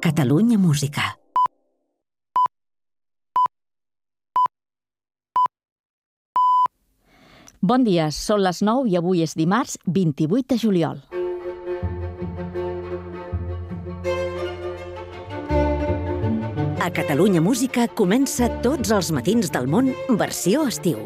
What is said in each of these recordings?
Catalunya Música. Bon dia, són les 9 i avui és dimarts 28 de juliol. A Catalunya Música comença Tots els matins del món, versió estiu.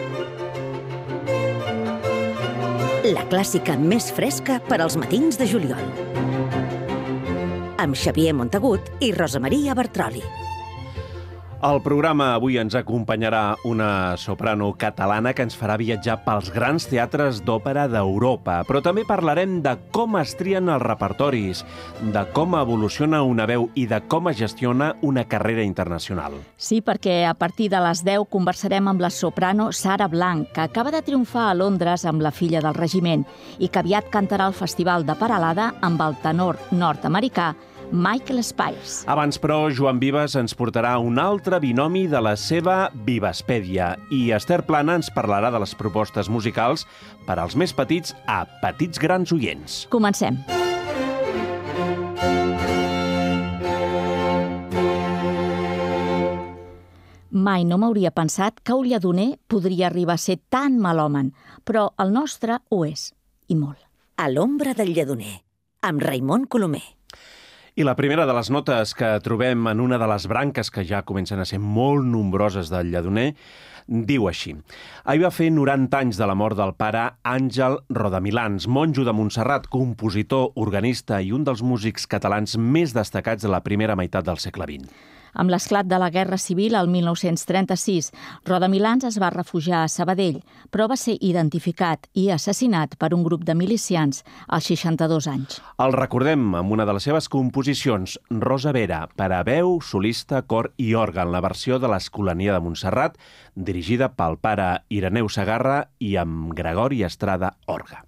La clàssica més fresca per als matins de juliol. Amb Xavier Montagut i Rosa Maria Bertroli. Al programa avui ens acompanyarà una soprano catalana que ens farà viatjar pels grans teatres d'òpera d'Europa, però també parlarem de com es trien els repertoris, de com evoluciona una veu i de com es gestiona una carrera internacional. Sí, perquè a partir de les 10 conversarem amb la soprano Sara Blanc, que acaba de triomfar a Londres amb La filla del regiment i que aviat cantarà al Festival de Peralada amb el tenor nord-americà Michael Spiers. Abans, però, Joan Vives ens portarà un altre binomi de la seva Vivespèdia i Esther Plana ens parlarà de les propostes musicals per als més petits a petits grans oients. Comencem. Mai no m'hauria pensat que un lledoner podria arribar a ser tan malhomen, però el nostre ho és, i molt. A l'ombra del lledoner, amb Raimon Colomer. I la primera de les notes que trobem en una de les branques que ja comencen a ser molt nombroses del lledoner diu així. Ahir va fer 90 anys de la mort del pare Àngel Rodamilans, monjo de Montserrat, compositor, organista i un dels músics catalans més destacats de la primera meitat del segle XX. Amb l'esclat de la Guerra Civil, el 1936, Rodamilans es va refugiar a Sabadell, però va ser identificat i assassinat per un grup de milicians als 62 anys. El recordem amb una de les seves composicions, Rosa Vera, per a veu, solista, cor i òrgan, la versió de l'Escolania de Montserrat, dirigida pel pare Ireneu Segarra i amb Gregori Estrada, orgue.